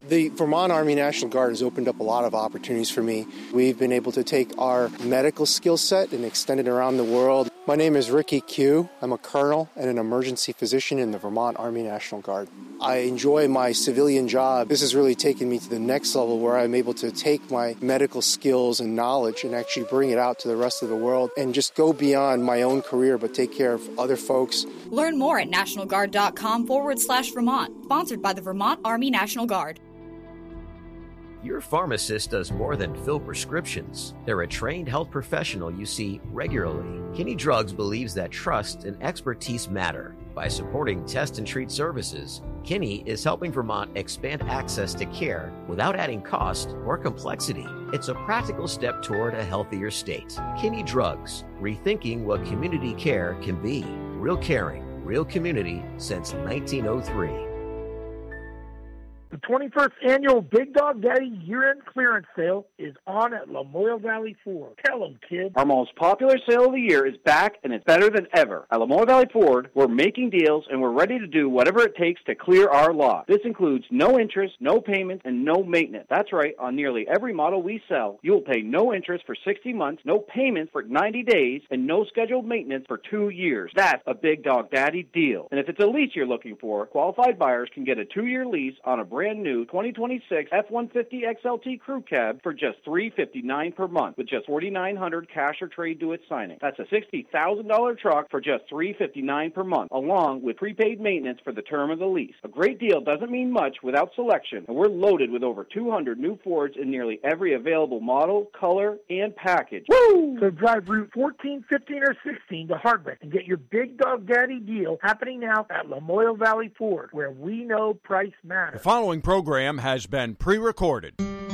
The Vermont Army National Guard has opened up a lot of opportunities for me. We've been able to take our medical skill set and extend it around the world. My name is Ricky Q. I'm a colonel and an emergency physician in the Vermont Army National Guard. I enjoy my civilian job. This has really taken me to the next level where I'm able to take my medical skills and knowledge and actually bring it out to the rest of the world and just go beyond my own career but take care of other folks. Learn more at nationalguard.com/Vermont, sponsored by the Vermont Army National Guard. Your pharmacist does more than fill prescriptions. They're a trained health professional you see regularly. Kinney Drugs believes that trust and expertise matter. By supporting test and treat services, Kinney is helping Vermont expand access to care without adding cost or complexity. It's a practical step toward a healthier state. Kinney Drugs, rethinking what community care can be. Real caring, real community since 1903. The 21st annual Big Dog Daddy year-end clearance sale is on at Lamoille Valley Ford. Tell them, kid. Our most popular sale of the year is back, and it's better than ever. At Lamoille Valley Ford, we're making deals, and we're ready to do whatever it takes to clear our lot. This includes no interest, no payments, and no maintenance. That's right, on nearly every model we sell, you will pay no interest for 60 months, no payments for 90 days, and no scheduled maintenance for 2 years. That's a Big Dog Daddy deal. And if it's a lease you're looking for, qualified buyers can get a 2-year lease on a brand new 2026 F-150 XLT Crew Cab for just $359 per month with just $4,900 cash or trade due at signing. That's a $60,000 truck for just $359 per month, along with prepaid maintenance for the term of the lease. A great deal doesn't mean much without selection, and we're loaded with over 200 new Fords in nearly every available model, color, and package. Woo! So drive Route 14, 15, or 16 to Hardwick and get your Big Dog Daddy deal happening now at Lamoille Valley Ford, where we know price matters. The following program has been pre-recorded.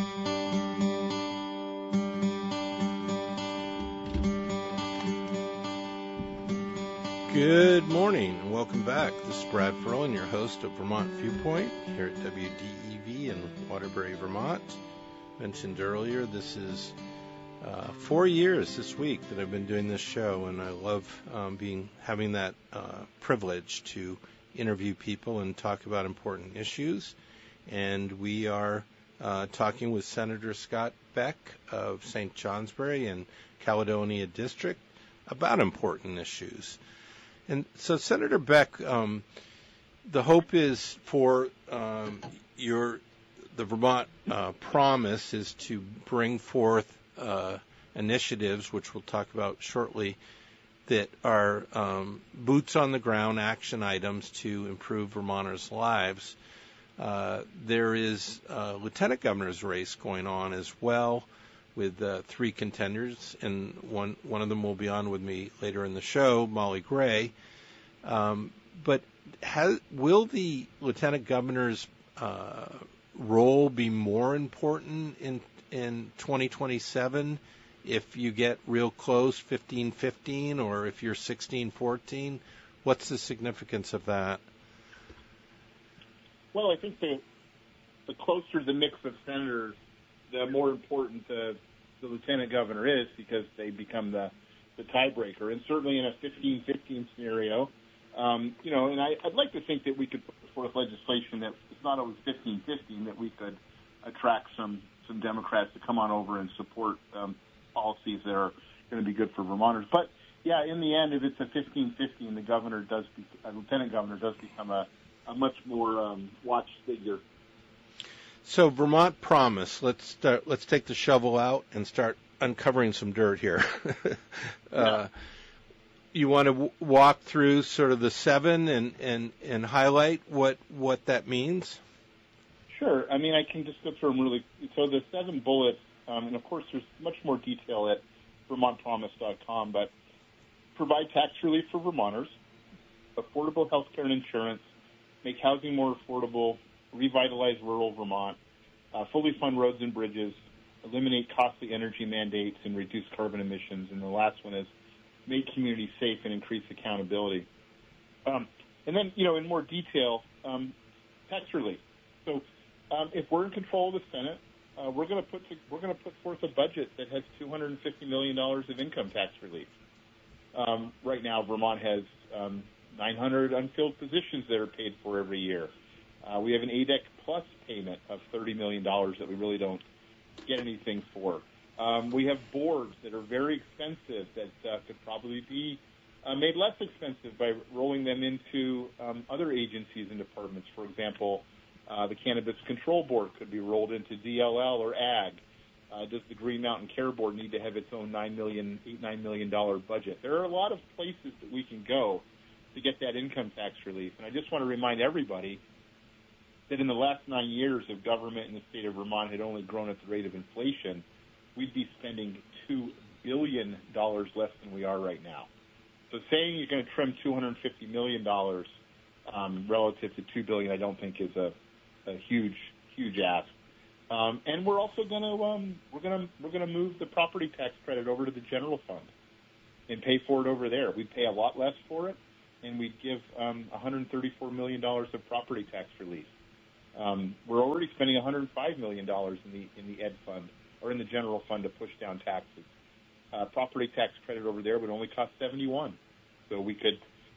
Good morning and welcome back. This is Brad Ferlin, your host of Vermont Viewpoint here at WDEV in Waterbury, Vermont. Mentioned earlier, this is 4 years this week that I've been doing this show, and I love having that privilege to interview people and talk about important issues. And we are talking with Senator Scott Beck of St. Johnsbury and Caledonia District about important issues. And so, Senator Beck, the hope is for the Vermont Promise is to bring forth initiatives, which we'll talk about shortly, that are boots on the ground action items to improve Vermonters' lives. There is a lieutenant governor's race going on as well with 3 contenders, and one of them will be on with me later in the show, Molly Gray. But will the lieutenant governor's role be more important in 2027 if you get real close, 15-15, or if you're 16-14? What's the significance of that? Well, I think the closer the mix of senators, the more important the lieutenant governor is, because they become the tiebreaker. And certainly in a 15-15 scenario, and I'd like to think that we could put forth legislation that it's not always 15-15, that we could attract some Democrats to come on over and support policies that are going to be good for Vermonters. But yeah, in the end, if it's a 15-15, the lieutenant governor does become a much more watched figure. So Vermont Promise. Let's take the shovel out and start uncovering some dirt here. You want to walk through sort of the 7 and highlight what that means? Sure. I mean, I can just go through them really. So the 7 bullets, and of course there's much more detail at VermontPromise.com, but provide tax relief for Vermonters, affordable health care and insurance, make housing more affordable, revitalize rural Vermont, fully fund roads and bridges, eliminate costly energy mandates, and reduce carbon emissions. And the last one is make communities safe and increase accountability. And then, in more detail, tax relief. So if we're in control of the Senate, we're going to put forth a budget that has $250 million of income tax relief. Right now, Vermont has 900 unfilled positions that are paid for every year. We have an ADEC Plus payment of $30 million that we really don't get anything for. We have boards that are very expensive that could probably be made less expensive by rolling them into other agencies and departments. For example, the Cannabis Control Board could be rolled into DLL or AG. Does the Green Mountain Care Board need to have its own $9 million budget? There are a lot of places that we can go to get that income tax relief. And I just want to remind everybody that in the last 9 years of government in the state of Vermont had only grown at the rate of inflation, we'd be spending $2 billion less than we are right now. So saying you're going to trim $250 million relative to $2 billion, I don't think is a huge ask. And we're also going to we're going to move the property tax credit over to the general fund and pay for it over there. We'd pay a lot less for it, and we'd give $134 million of property tax relief. We're already spending $105 million in the ed fund or in the general fund to push down taxes. Property tax credit over there would only cost $71. So we could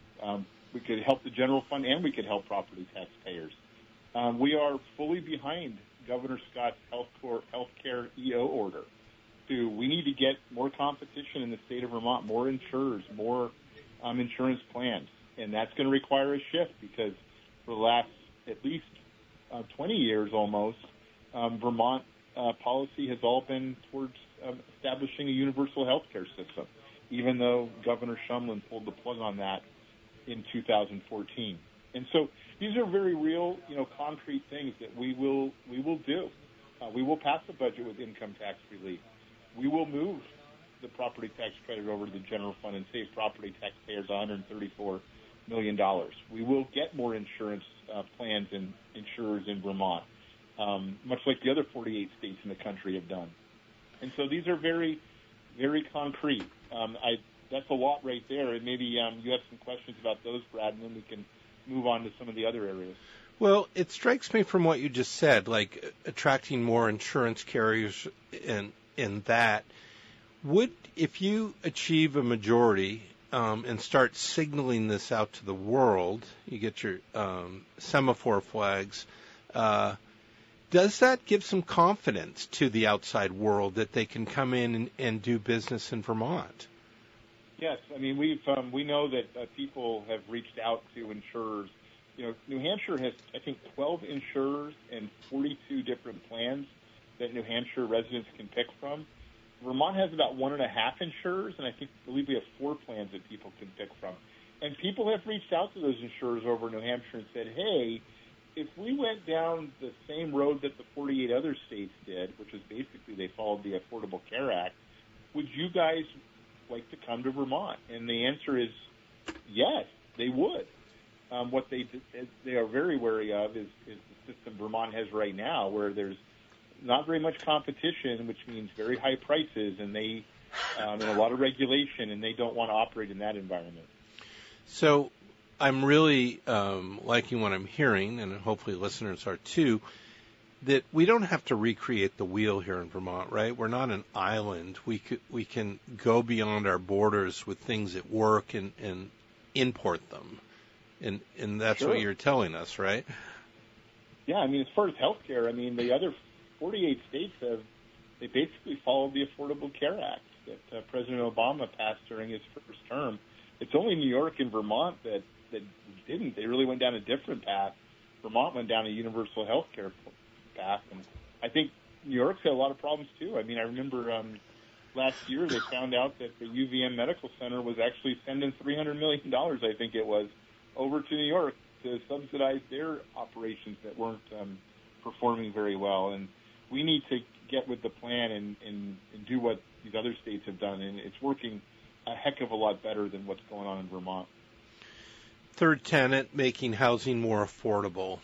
help the general fund and we could help property taxpayers. We are fully behind Governor Scott's healthcare EO order. We need to get more competition in the state of Vermont, more insurers, more insurance plans, and that's going to require a shift because for the last at least 20 years almost, Vermont policy has all been towards establishing a universal health care system, even though Governor Shumlin pulled the plug on that in 2014. And so these are very real, concrete things that we will do. We will pass a budget with income tax relief. We will move the property tax credit over to the general fund and save property taxpayers $134 million. We will get more insurance plans and insurers in Vermont, much like the other 48 states in the country have done. And so these are very, very concrete. That's a lot right there, and maybe you have some questions about those, Brad, and then we can move on to some of the other areas. Well, it strikes me from what you just said, like attracting more insurance carriers and that. If you achieve a majority and start signaling this out to the world, you get your semaphore flags, does that give some confidence to the outside world that they can come in and do business in Vermont? Yes, I mean we know that people have reached out to insurers. New Hampshire has, I think, 12 insurers and 42 different plans that New Hampshire residents can pick from. Vermont has about 1.5 insurers, and I believe we have 4 plans that people can pick from. And people have reached out to those insurers over New Hampshire and said, hey, if we went down the same road that the 48 other states did, which is basically they followed the Affordable Care Act, would you guys like to come to Vermont? And the answer is yes, they would. What they are very wary of is the system Vermont has right now, where there's not very much competition, which means very high prices, and and a lot of regulation, and they don't want to operate in that environment. So I'm really liking what I'm hearing, and hopefully listeners are too, that we don't have to recreate the wheel here in Vermont, right? We're not an island. We can go beyond our borders with things that work and import them. And that's Sure. what you're telling us, right? Yeah, I mean, as far as healthcare, I mean, the other 48 states they basically followed the Affordable Care Act that President Obama passed during his first term. It's only New York and Vermont that didn't. They really went down a different path. Vermont went down a universal health care path, and I think New York's had a lot of problems too. I mean, I remember last year they found out that the UVM Medical Center was actually sending $300 million, I think it was, over to New York to subsidize their operations that weren't performing very well. And we need to get with the plan and do what these other states have done, and it's working a heck of a lot better than what's going on in Vermont. Third tenet, making housing more affordable.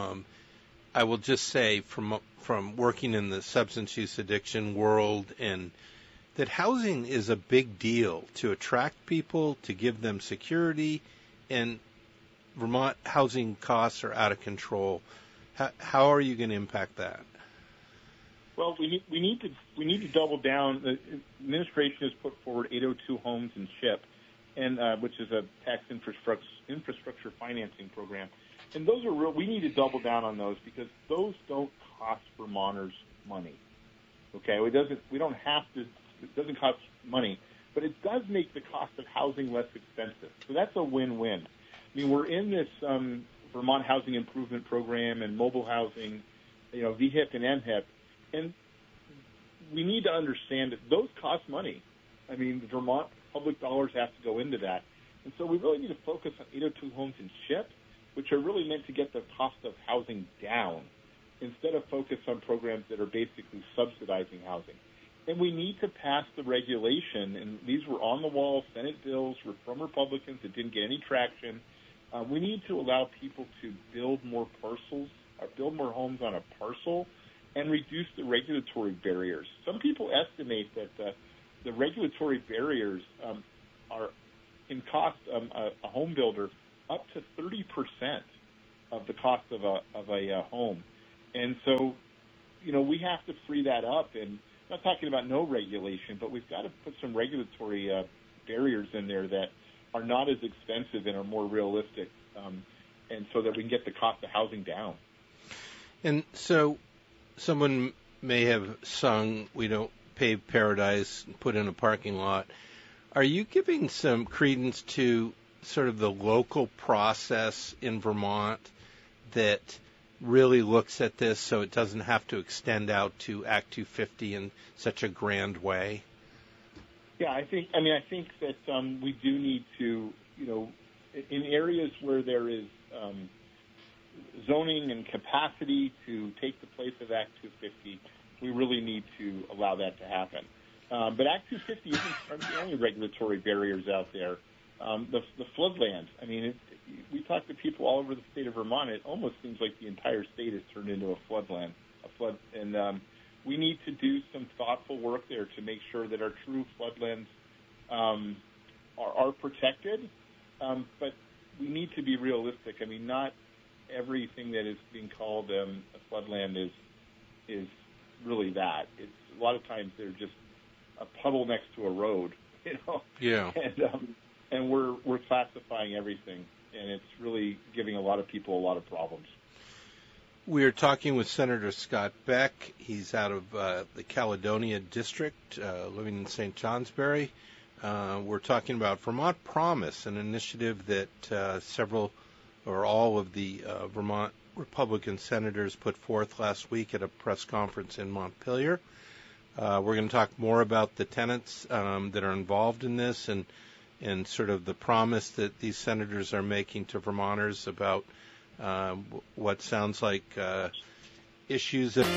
I will just say from working in the substance use addiction world, and that housing is a big deal to attract people, to give them security, and Vermont housing costs are out of control. How are you going to impact that? Well, we need to double down. The administration has put forward 802 homes and SHIP, and which is a tax infrastructure financing program. And those are real. We need to double down on those because those don't cost Vermonters money. Okay, it doesn't cost money, but it does make the cost of housing less expensive. So that's a win-win. I mean, we're in this Vermont Housing Improvement Program and mobile housing, VHIP and MHIP, and we need to understand that those cost money. I mean, the Vermont public dollars have to go into that. And so we really need to focus on 802 homes and SHIP, which are really meant to get the cost of housing down, instead of focus on programs that are basically subsidizing housing. And we need to pass the regulation, and these were on-the-wall Senate bills from Republicans that didn't get any traction. We need to allow people to build more parcels, or build more homes on a parcel, and reduce the regulatory barriers. Some people estimate that the regulatory barriers can cost a home builder up to 30% of the cost of a home. And so, we have to free that up. And I'm not talking about no regulation, but we've got to put some regulatory barriers in there that are not as expensive and are more realistic, and so that we can get the cost of housing down. And so someone may have sung, "We don't pave paradise and put in a parking lot." Are you giving some credence to sort of the local process in Vermont that really looks at this so it doesn't have to extend out to Act 250 in such a grand way? Yeah, I think that we do need to, in areas where there is zoning and capacity to take the place of Act 250, we really need to allow that to happen. But Act 250 isn't the only regulatory barriers out there. The floodlands. I mean, we talk to people all over the state of Vermont. It almost seems like the entire state has turned into a floodland. And we need to do some thoughtful work there to make sure that our true floodlands are protected. But we need to be realistic. I mean, not everything that is being called a floodland is really that. It's a lot of times they're just a puddle next to a road, Yeah. And we're classifying everything, and it's really giving a lot of people a lot of problems. We are talking with Senator Scott Beck. He's out of the Caledonia District, living in St. Johnsbury. We're talking about Vermont Promise, an initiative that several or all of the Vermont Republican senators put forth last week at a press conference in Montpelier. We're going to talk more about the tenants that are involved in this and sort of the promise that these senators are making to Vermonters about what sounds like issues that...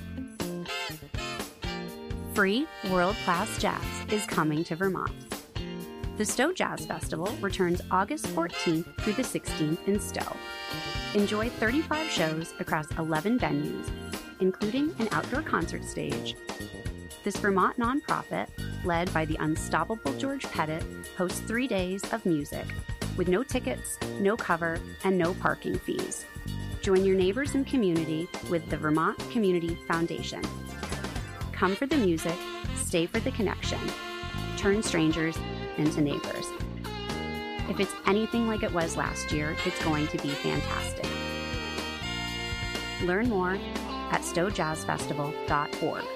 Free world-class jazz is coming to Vermont. The Stowe Jazz Festival returns August 14th through the 16th in Stowe. Enjoy 35 shows across 11 venues, including an outdoor concert stage. This Vermont nonprofit, led by the unstoppable George Pettit, hosts 3 days of music, with no tickets, no cover, and no parking fees. Join your neighbors and community with the Vermont Community Foundation. Come for the music, stay for the connection. Turn strangers into neighbors. If it's anything like it was last year, it's going to be fantastic. Learn more at stowejazzfestival.org.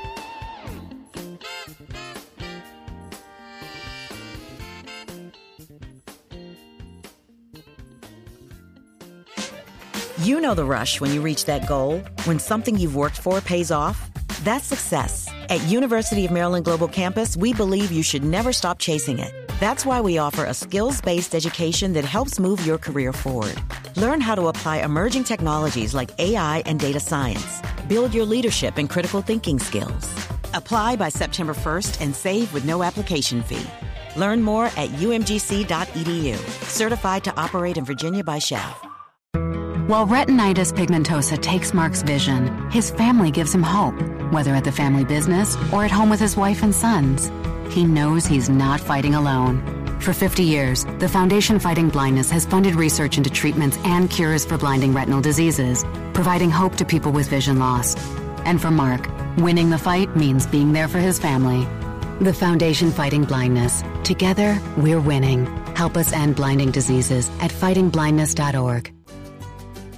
You know the rush when you reach that goal, when something you've worked for pays off. That's success. At University of Maryland Global Campus, we believe you should never stop chasing it. That's why we offer a skills-based education that helps move your career forward. Learn how to apply emerging technologies like AI and data science. Build your leadership and critical thinking skills. Apply by September 1st and save with no application fee. Learn more at umgc.edu. Certified to operate in Virginia by Shell. While retinitis pigmentosa takes Mark's vision, his family gives him hope, whether at the family business or at home with his wife and sons. He knows he's not fighting alone. For 50 years, the Foundation Fighting Blindness has funded research into treatments and cures for blinding retinal diseases, providing hope to people with vision loss. And for Mark, winning the fight means being there for his family. The Foundation Fighting Blindness. Together, we're winning. Help us end blinding diseases at fightingblindness.org.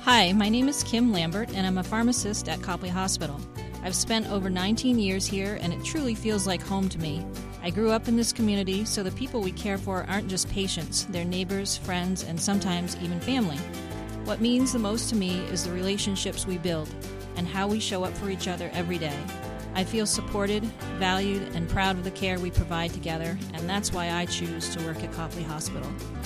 Hi, my name is Kim Lambert, and I'm a pharmacist at Copley Hospital. I've spent over 19 years here, and it truly feels like home to me. I grew up in this community, so the people we care for aren't just patients, they're neighbors, friends, and sometimes even family. What means the most to me is the relationships we build and how we show up for each other every day. I feel supported, valued, and proud of the care we provide together, and that's why I choose to work at Copley Hospital.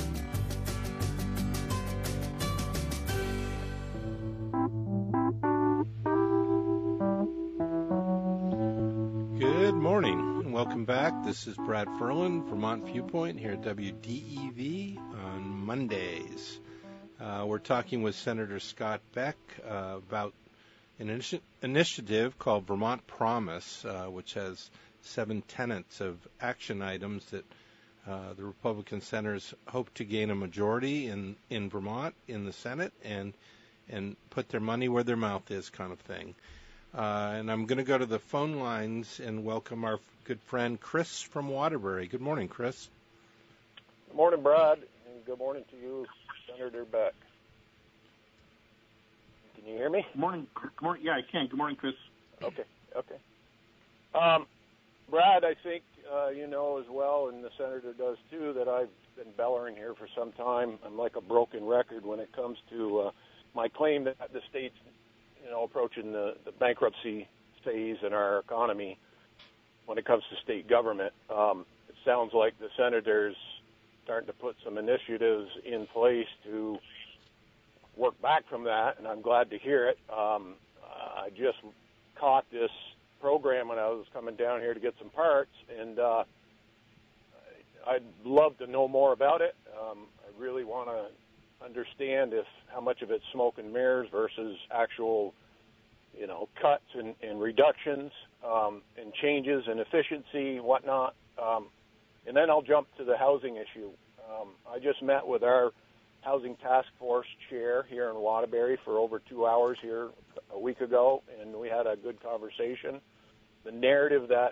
Good morning and welcome back. This is Brad Ferlin, Vermont Viewpoint, here at WDEV on Mondays. We're talking with Senator Scott Beck about an initiative called Vermont Promise, which has 7 tenets of action items that the Republican senators hope to gain a majority in Vermont in the Senate and put their money where their mouth is, kind of thing. And I'm going to go to the phone lines and welcome our good friend Chris from Waterbury. Good morning, Chris. Good morning, Brad, and good morning to you, Senator Beck. Can you hear me? Good morning. Yeah, I can. Good morning, Chris. Okay. Brad, I think you know as well, and the Senator does too, that I've been bellowing here for some time. I'm like a broken record when it comes to my claim that the state's approaching the bankruptcy phase in our economy when it comes to state government. It sounds like the Senator's starting to put some initiatives in place to work back from that, and I'm glad to hear it. I just caught this program when I was coming down here to get some parts, and I'd love to know more about it. I really want to understand how much of it's smoke and mirrors versus actual, cuts and reductions and changes in efficiency, whatnot. And then I'll jump to the housing issue. I just met with our Housing Task Force chair here in Waterbury for over 2 hours here a week ago, and we had a good conversation. The narrative that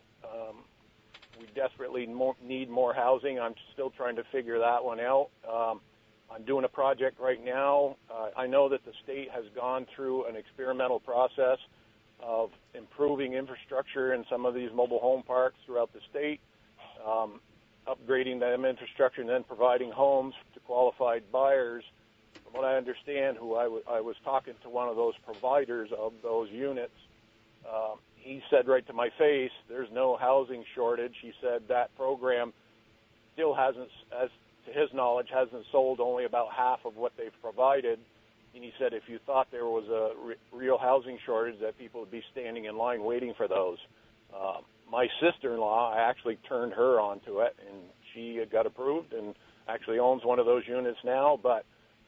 we desperately need more housing, I'm still trying to figure that one out. I'm doing a project right now. I know that the state has gone through an experimental process of improving infrastructure in some of these mobile home parks throughout the state, upgrading them infrastructure and then providing homes to qualified buyers. From what I understand, I was talking to one of those providers of those units. He said right to my face, there's no housing shortage. He said that program still hasn't, as to his knowledge, hasn't sold only about half of what they've provided. And he said if you thought there was a real housing shortage, that people would be standing in line waiting for those. My sister-in-law, I actually turned her onto it, and she got approved and actually owns one of those units now. But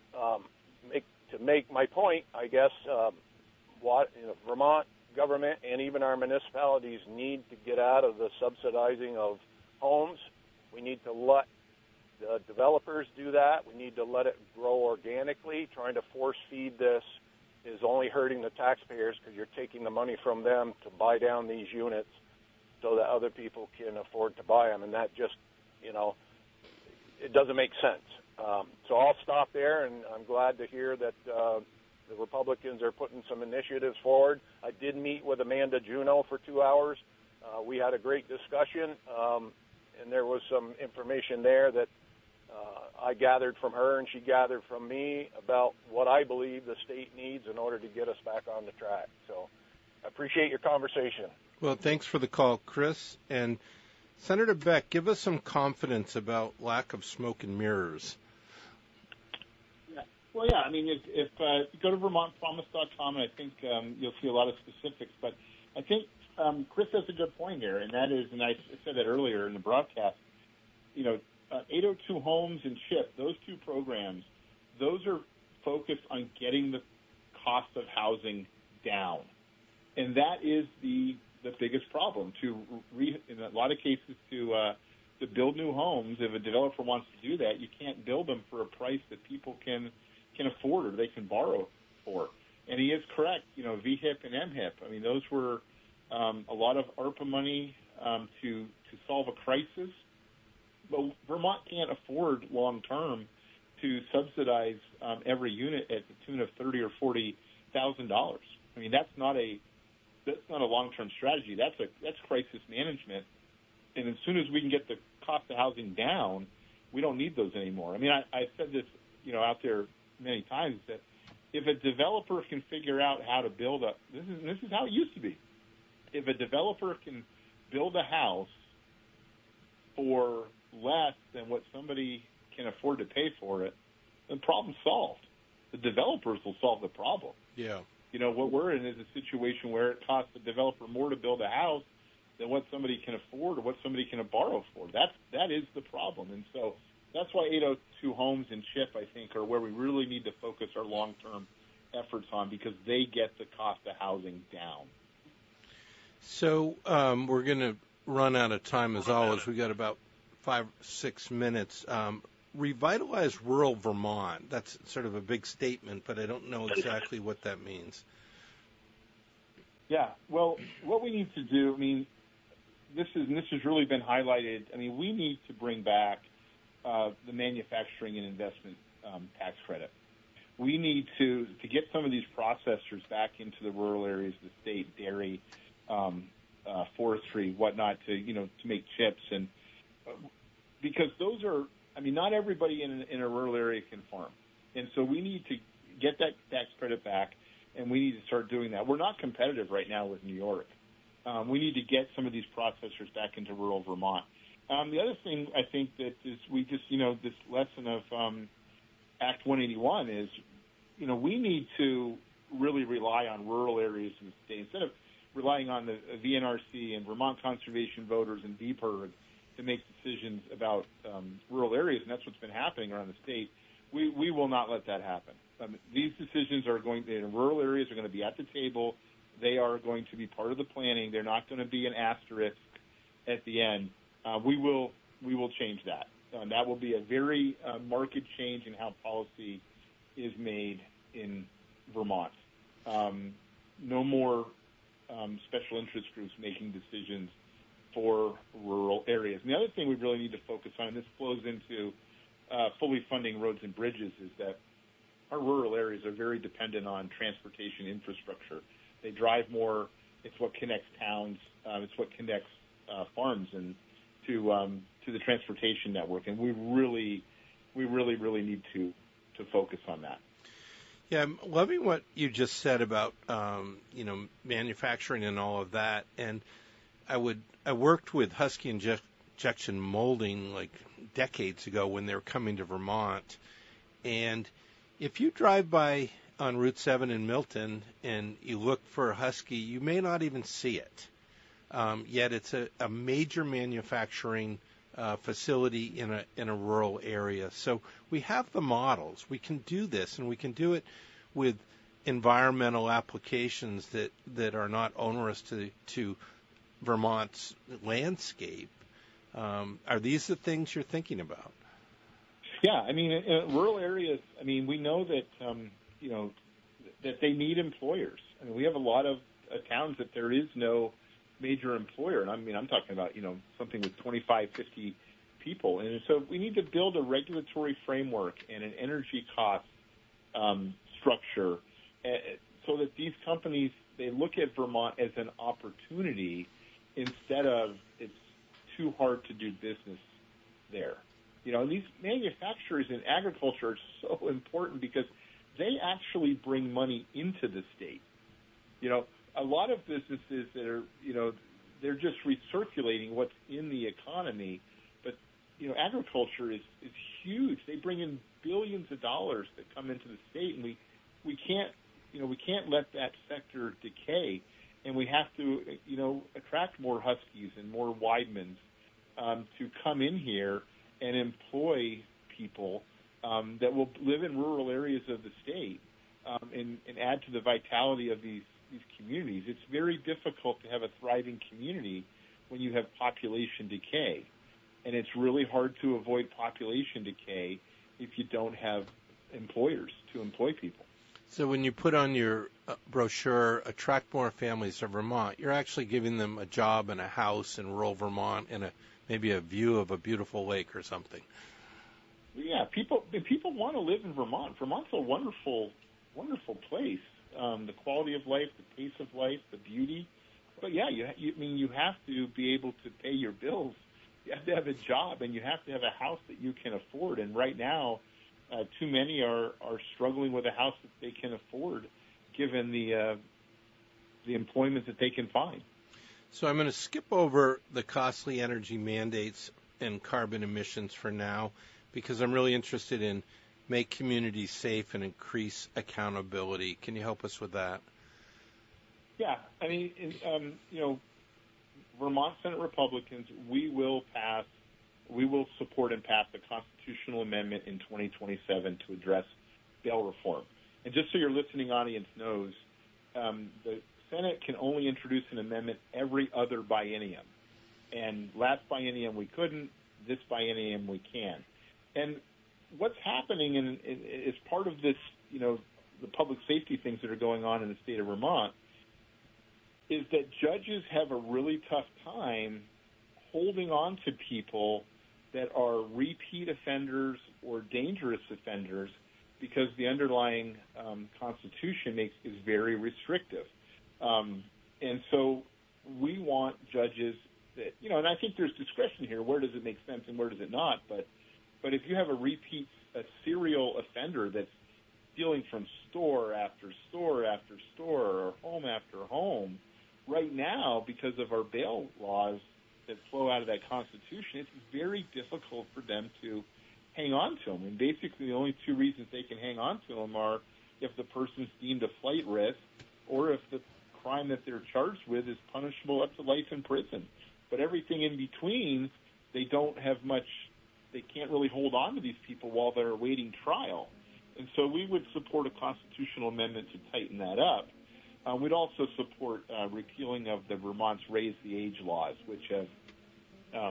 to make my point, I guess, Vermont government and even our municipalities need to get out of the subsidizing of homes. We need to let the developers do that. We need to let it grow organically. Trying to force feed this is only hurting the taxpayers because you're taking the money from them to buy down these units so that other people can afford to buy them. And that just, it doesn't make sense. So I'll stop there, and I'm glad to hear that the Republicans are putting some initiatives forward. I did meet with Amanda Juneau for 2 hours. We had a great discussion, and there was some information there that I gathered from her and she gathered from me about what I believe the state needs in order to get us back on the track. So I appreciate your conversation. Well, thanks for the call, Chris. And Senator Beck, give us some confidence about lack of smoke and mirrors. Well, yeah, I mean, if you go to VermontPromise.com, and I think you'll see a lot of specifics. But I think Chris has a good point here, and that is, and I said that earlier in the broadcast, 802 Homes and CHIP, those two programs, those are focused on getting the cost of housing down. And that is the biggest problem. In a lot of cases, to build new homes, if a developer wants to do that, you can't build them for a price that people can afford or they can borrow for. And he is correct. VHIP and MHIP. I mean, those were a lot of ARPA money to solve a crisis. But Vermont can't afford long term to subsidize every unit at the tune of $30,000 or $40,000. I mean, that's not a long-term strategy. That's crisis management. And as soon as we can get the cost of housing down, we don't need those anymore. I mean, I said this, out there many times, that if a developer can figure out how to build this is how it used to be. If a developer can build a house for less than what somebody can afford to pay for it, the problem's solved. The developers will solve the problem. Yeah. What we're in is a situation where it costs the developer more to build a house than what somebody can afford or what somebody can borrow for. That is the problem. And so that's why 802 Homes and CHIP, I think, are where we really need to focus our long-term efforts on, because they get the cost of housing down. So we're going to run out of time as always. We got about 5-6 minutes. Revitalize rural Vermont. That's sort of a big statement, but I don't know exactly what that means. Yeah. Well, what we need to do, I mean, this has really been highlighted. I mean, we need to bring back the manufacturing and investment tax credit. We need to get some of these processors back into the rural areas, the state, dairy, forestry, whatnot, to make chips, and because those are, I mean, not everybody in a rural area can farm, and so we need to get that tax credit back, and we need to start doing that. We're not competitive right now with New York. We need to get some of these processors back into rural Vermont. The other thing I think that is we just, this lesson of Act 181 is, we need to really rely on rural areas in the state instead of relying on the VNRC and Vermont Conservation Voters and VPIRG to make decisions about rural areas, and that's what's been happening around the state. We will not let that happen. These decisions are going in rural areas are going to be at the table. They are going to be part of the planning. They're not going to be an asterisk at the end. We will change that. That will be a very marked change in how policy is made in Vermont. No more special interest groups making decisions for rural areas. And the other thing we really need to focus on, and this flows into fully funding roads and bridges, is that our rural areas are very dependent on transportation infrastructure. They drive more. It's what connects towns. It's what connects farms and to the transportation network. And we really need to focus on that. Yeah, I'm loving what you just said about manufacturing and all of that. And I worked with Husky Injection Molding like decades ago when they were coming to Vermont. And if you drive by on Route 7 in Milton and you look for Husky, you may not even see it. Yet it's a major manufacturing facility in a rural area. So we have the models. We can do this, and we can do it with environmental applications that are not onerous to Vermont's landscape. Are these the things you're thinking about? Yeah, I mean, in rural areas, I mean, we know that that they need employers. I mean, we have a lot of towns that there is no major employer, and I mean, I'm talking about something with 25, 50 people, and so we need to build a regulatory framework and an energy cost structure so that these companies, they look at Vermont as an opportunity instead of it's too hard to do business there. These manufacturers in agriculture are so important because they actually bring money into the state. A lot of businesses that are, they're just recirculating what's in the economy, but, agriculture is huge. They bring in billions of dollars that come into the state, and we can't let that sector decay, and we have to, attract more Huskies and more Weidmans to come in here and employ people that will live in rural areas of the state and add to the vitality of these communities. It's very difficult to have a thriving community when you have population decay, and it's really hard to avoid population decay if you don't have employers to employ people. So when you put on your brochure, Attract More Families to Vermont, you're actually giving them a job and a house in rural Vermont and maybe a view of a beautiful lake or something. Yeah, people want to live in Vermont. Vermont's a wonderful place. The quality of life, the pace of life, the beauty. But yeah, you have to be able to pay your bills. You have to have a job, and you have to have a house that you can afford. And right now, too many are struggling with a house that they can afford, given the employment that they can find. So I'm going to skip over the costly energy mandates and carbon emissions for now, because I'm really interested in make communities safe and increase accountability. Can you help us with that? Yeah, I mean, Vermont Senate Republicans, we will support and pass a constitutional amendment in 2027 to address bail reform. And just so your listening audience knows, the Senate can only introduce an amendment every other biennium. And last biennium we couldn't, this biennium we can. And what's happening is part of this, the public safety things that are going on in the state of Vermont, is that judges have a really tough time holding on to people that are repeat offenders or dangerous offenders, because the underlying Constitution is very restrictive. And so we want judges that, and I think there's discretion here. Where does it make sense and where does it not? But if you have a serial offender that's stealing from store after store after store or home after home, right now, because of our bail laws that flow out of that Constitution, it's very difficult for them to hang on to them. And basically the only two reasons they can hang on to them are if the person's deemed a flight risk or if the crime that they're charged with is punishable up to life in prison. But everything in between, they can't really hold on to these people while they're awaiting trial. And so we would support a constitutional amendment to tighten that up. We'd also support repealing of the Vermont's Raise the Age laws, which have,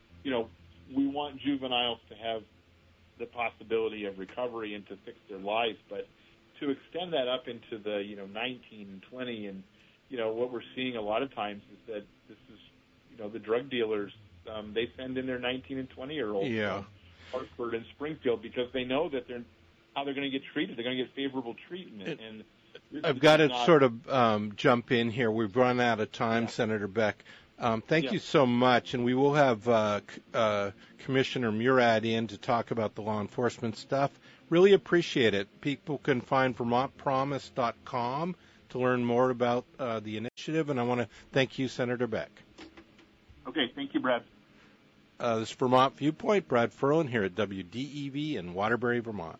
we want juveniles to have the possibility of recovery and to fix their lives, but to extend that up into the, 19 and 20, and, what we're seeing a lot of times is that this is, the drug dealers, they send in their 19 and 20-year-olds from Hartford and Springfield because they know that how they're going to get treated. They're going to get favorable treatment. And I've got to sort of jump in here. We've run out of time, Senator Beck. Thank you so much, and we will have Commissioner Murad in to talk about the law enforcement stuff. Really appreciate it. People can find VermontPromise.com to learn more about the initiative, and I want to thank you, Senator Beck. Okay, thank you, Brad. This is Vermont Viewpoint. Brad Furlan here at WDEV in Waterbury, Vermont.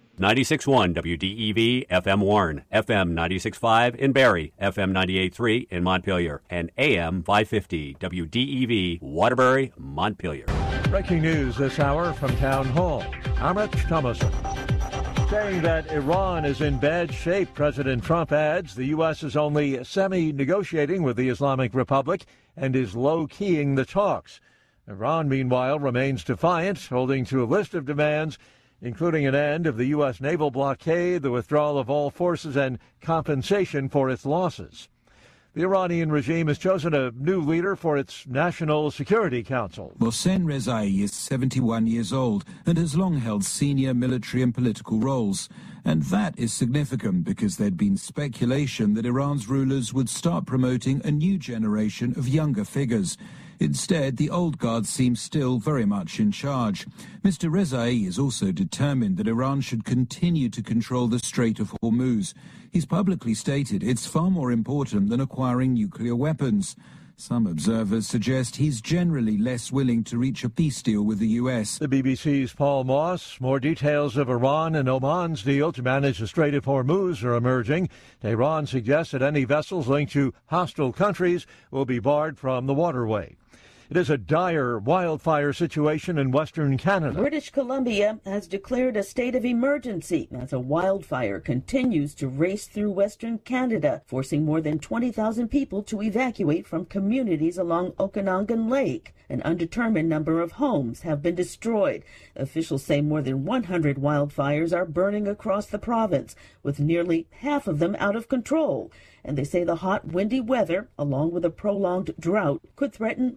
96.1 WDEV, FM Warren, FM 96.5 in Barrie, FM 98.3 in Montpelier, and AM 550 WDEV, Waterbury, Montpelier. Breaking news this hour from Town Hall. Amit Thomason. Saying that Iran is in bad shape, President Trump adds the U.S. is only semi-negotiating with the Islamic Republic and is low-keying the talks. Iran, meanwhile, remains defiant, holding to a list of demands including an end of the U.S. naval blockade, the withdrawal of all forces, and compensation for its losses. The Iranian regime has chosen a new leader for its National Security Council. Mohsen Rezai is 71 years old and has long held senior military and political roles. And that is significant because there'd been speculation that Iran's rulers would start promoting a new generation of younger figures. Instead, the old guard seems still very much in charge. Mr. Rezai is also determined that Iran should continue to control the Strait of Hormuz. He's publicly stated it's far more important than acquiring nuclear weapons. Some observers suggest he's generally less willing to reach a peace deal with the U.S. The BBC's Paul Moss. More details of Iran and Oman's deal to manage the Strait of Hormuz are emerging. Tehran suggests that any vessels linked to hostile countries will be barred from the waterway. It is a dire wildfire situation in Western Canada. British Columbia has declared a state of emergency as a wildfire continues to race through Western Canada, forcing more than 20,000 people to evacuate from communities along Okanagan Lake. An undetermined number of homes have been destroyed. Officials say more than 100 wildfires are burning across the province, with nearly half of them out of control. And they say the hot, windy weather, along with a prolonged drought, could threaten more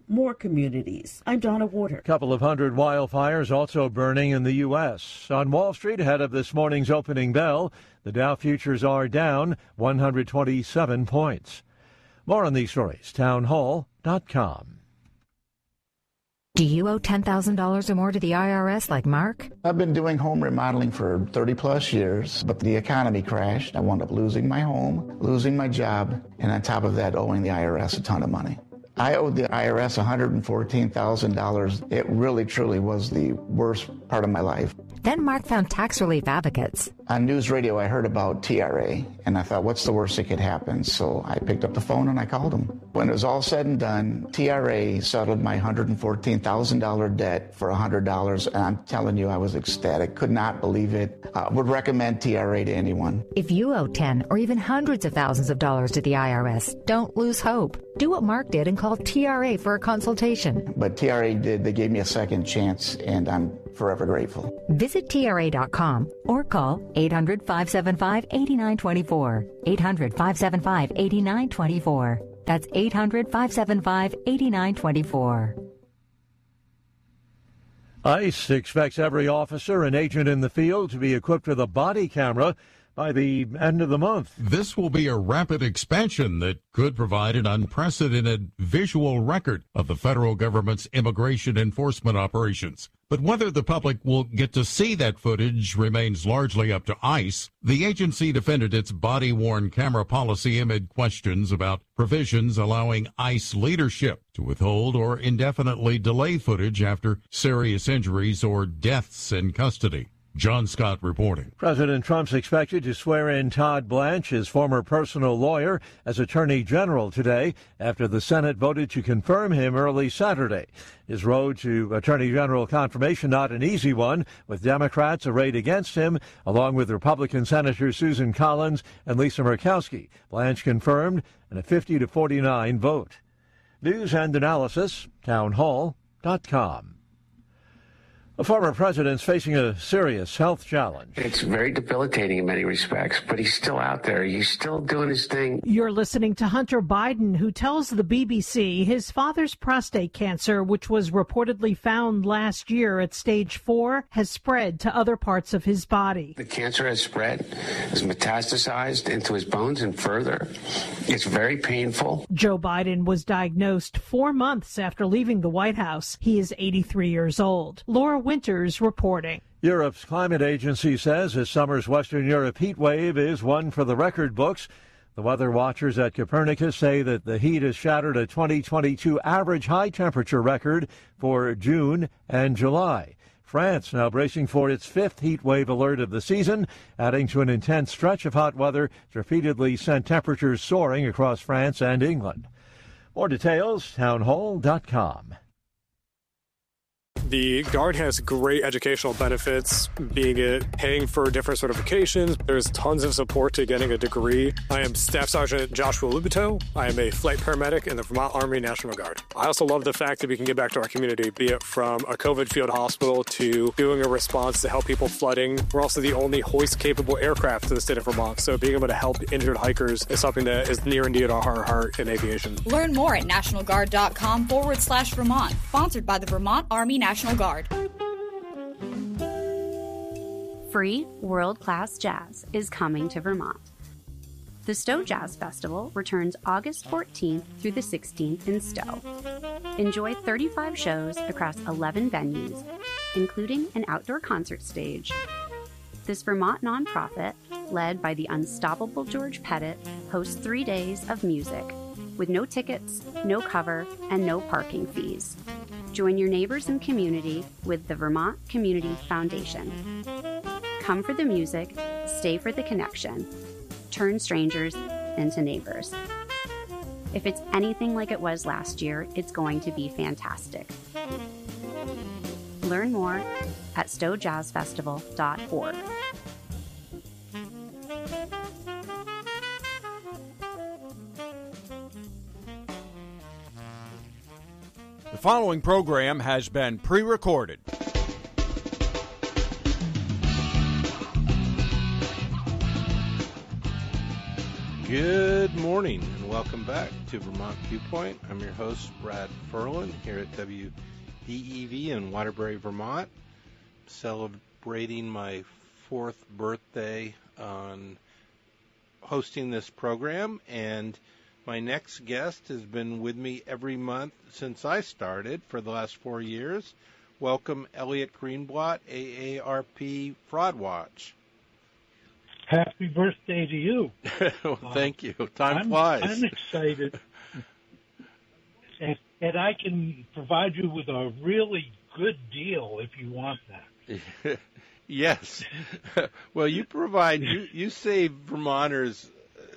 communities. I'm Donna Warder. A couple of hundred wildfires also burning in the U.S. On Wall Street, ahead of this morning's opening bell, the Dow futures are down 127 points. More on these stories, townhall.com. Do you owe $10,000 or more to the IRS like Mark? I've been doing home remodeling for 30-plus years, but the economy crashed. I wound up losing my home, losing my job, and on top of that, owing the IRS a ton of money. I owed the IRS $114,000. It really, truly was the worst part of my life. Then Mark found tax relief advocates. On news radio, I heard about TRA, and I thought, what's the worst that could happen? So I picked up the phone and I called them. When it was all said and done, TRA settled my $114,000 debt for $100, and I'm telling you, I was ecstatic. Could not believe it. Would recommend TRA to anyone. If you owe 10 or even hundreds of thousands of dollars to the IRS, don't lose hope. Do what Mark did and call TRA for a consultation. But TRA did. They gave me a second chance, and I'm forever grateful. Visit TRA.com or call 800-575-8924. 800-575-8924. That's 800-575-8924. ICE expects every officer and agent in the field to be equipped with a body camera by the end of the month. This will be a rapid expansion that could provide an unprecedented visual record of the federal government's immigration enforcement operations. But whether the public will get to see that footage remains largely up to ICE. The agency defended its body-worn camera policy amid questions about provisions allowing ICE leadership to withhold or indefinitely delay footage after serious injuries or deaths in custody. John Scott reporting. President Trump's expected to swear in Todd Blanche, his former personal lawyer, as Attorney General today after the Senate voted to confirm him early Saturday. His road to Attorney General confirmation not an easy one, with Democrats arrayed against him, along with Republican Senators Susan Collins and Lisa Murkowski. Blanche confirmed in a 50-49 vote. News and analysis, townhall.com. A former president's facing a serious health challenge. It's very debilitating in many respects, but he's still out there. He's still doing his thing. You're listening to Hunter Biden, who tells the BBC his father's prostate cancer, which was reportedly found last year at stage 4, has spread to other parts of his body. The cancer has spread, has metastasized into his bones and further. It's very painful. Joe Biden was diagnosed 4 months after leaving the White House. He is 83 years old. Laura Winters reporting. Europe's climate agency says this summer's Western Europe heat wave is one for the record books. The weather watchers at Copernicus say that the heat has shattered a 2022 average high temperature record for June and July. France now bracing for its 5th heat wave alert of the season, adding to an intense stretch of hot weather that repeatedly sent temperatures soaring across France and England. More details, townhall.com. The Guard has great educational benefits, being it paying for different certifications. There's tons of support to getting a degree. I am Staff Sergeant Joshua Lubito. I am a flight paramedic in the Vermont Army National Guard. I also love the fact that we can get back to our community, be it from a COVID field hospital to doing a response to help people flooding. We're also the only hoist-capable aircraft in the state of Vermont, so being able to help injured hikers is something that is near and dear to our heart in aviation. Learn more at nationalguard.com/Vermont. Sponsored by the Vermont Army National Guard. Free world-class jazz is coming to Vermont. The Stowe Jazz Festival returns August 14th through the 16th in Stowe. Enjoy 35 shows across 11 venues, including an outdoor concert stage. This Vermont nonprofit, led by the unstoppable George Pettit, hosts 3 days of music, with no tickets, no cover, and no parking fees. Join your neighbors and community with the Vermont Community Foundation. Come for the music, stay for the connection. Turn strangers into neighbors. If it's anything like it was last year, it's going to be fantastic. Learn more at stowejazzfestival.org. The following program has been pre-recorded. Good morning. morning, and welcome back to Vermont Viewpoint. I'm your host, Brad Ferlin, here at WDEV in Waterbury, Vermont, celebrating my 4th birthday on hosting this program, and my next guest has been with me every month since I started for the last 4 years. Welcome, Elliot Greenblatt, AARP Fraud Watch. Happy birthday to you. Well, thank you. Time flies. I'm excited. And I can provide you with a really good deal if you want that. Yes. Well, you save Vermonters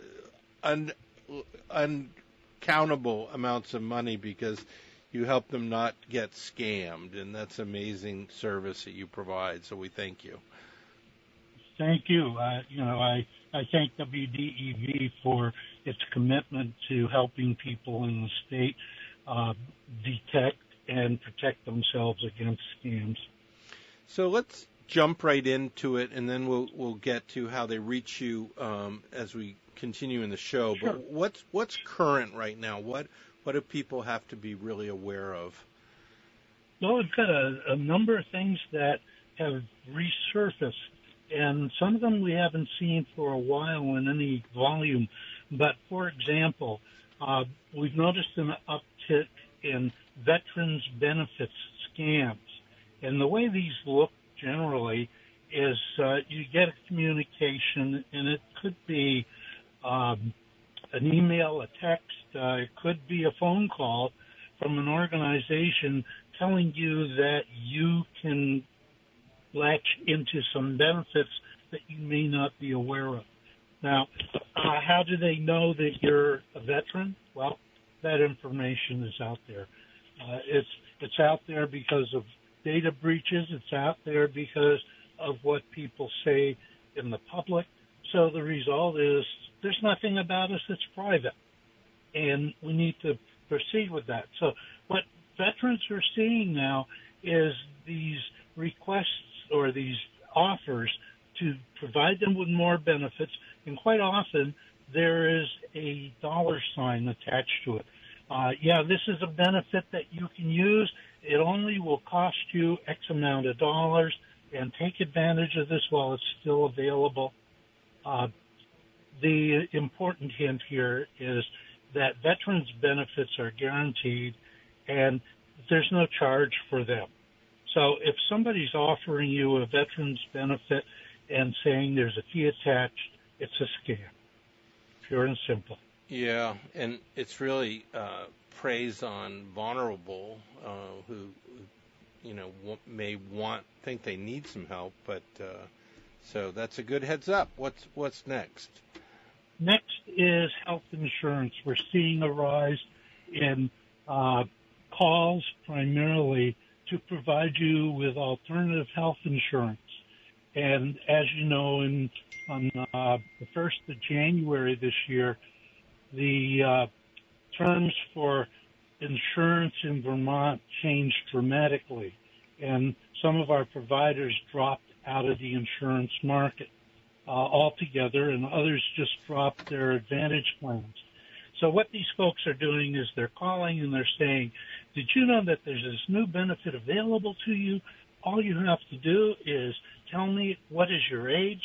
uncountable amounts of money because you help them not get scammed, and that's amazing service that you provide, so we thank you. Thank you. I thank WDEV for its commitment to helping people in the state detect and protect themselves against scams. So let's jump right into it, and then we'll get to how they reach you as we continue in the show. Sure. But what's current right now? What do people have to be really aware of? Well, we've got a number of things that have resurfaced. And some of them we haven't seen for a while in any volume. But, for example, we've noticed an uptick in veterans benefits scams. And the way these look generally is you get a communication, and it could be an email, a text, it could be a phone call from an organization telling you that you can latch into some benefits that you may not be aware of. Now, how do they know that you're a veteran? Well, that information is out there. It's out there because of data breaches. It's out there because of what people say in the public. So the result is there's nothing about us that's private, and we need to proceed with that. So what veterans are seeing now is these requests or these offers to provide them with more benefits, and quite often there is a dollar sign attached to it. This is a benefit that you can use. It only will cost you X amount of dollars, and take advantage of this while it's still available. The important hint here is that veterans benefits are guaranteed, and there's no charge for them. So if somebody's offering you a veteran's benefit and saying there's a fee attached, it's a scam, pure and simple. Yeah, and it's really preys on vulnerable who may think they need some help, but so that's a good heads up. What's next? Next is health insurance. We're seeing a rise in calls primarily to provide you with alternative health insurance. And as you know, on the 1st of January this year, the terms for insurance in Vermont changed dramatically, and some of our providers dropped out of the insurance market altogether, and others just dropped their Advantage plans. So what these folks are doing is they're calling and they're saying, did you know that there's this new benefit available to you? All you have to do is tell me what is your age.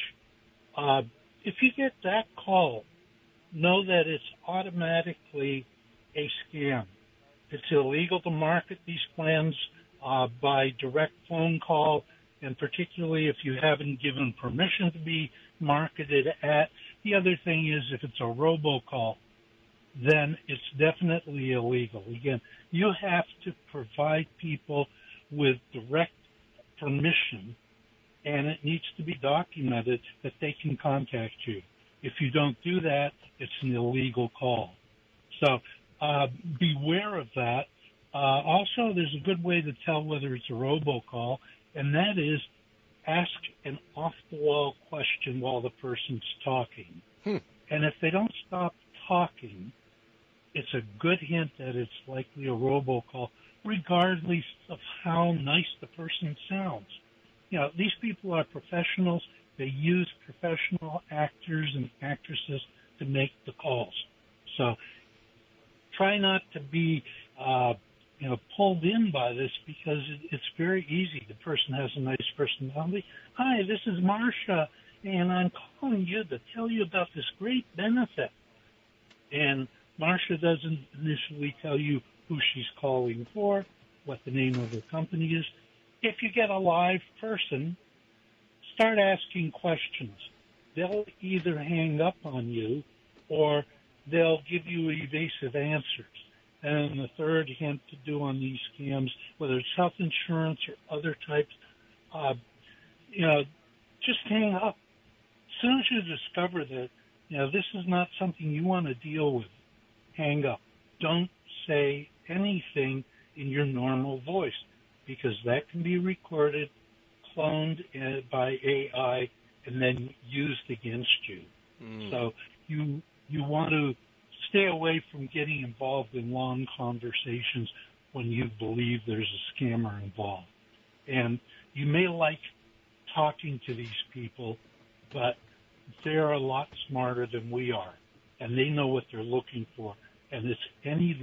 If you get that call, know that it's automatically a scam. It's illegal to market these plans by direct phone call, and particularly if you haven't given permission to be marketed at. The other thing is if it's a robocall, then it's definitely illegal. Again, you have to provide people with direct permission, and it needs to be documented that they can contact you. If you don't do that, it's an illegal call. So beware of that. Also, there's a good way to tell whether it's a robocall, and that is ask an off-the-wall question while the person's talking. And if they don't stop talking, it's a good hint that it's likely a robocall, regardless of how nice the person sounds. You know, these people are professionals. They use professional actors and actresses to make the calls. So try not to be, pulled in by this, because it's very easy. The person has a nice personality. Hi, this is Marcia, and I'm calling you to tell you about this great benefit. And Marcia doesn't initially tell you who she's calling for, what the name of her company is. If you get a live person, start asking questions. They'll either hang up on you or they'll give you evasive answers. And the third hint to do on these scams, whether it's health insurance or other types, just hang up. As soon as you discover that, this is not something you want to deal with, hang up. Don't say anything in your normal voice, because that can be recorded, cloned by AI, and then used against you. So you want to stay away from getting involved in long conversations when you believe there's a scammer involved. And you may like talking to these people, but they're a lot smarter than we are, and they know what they're looking for. And it's any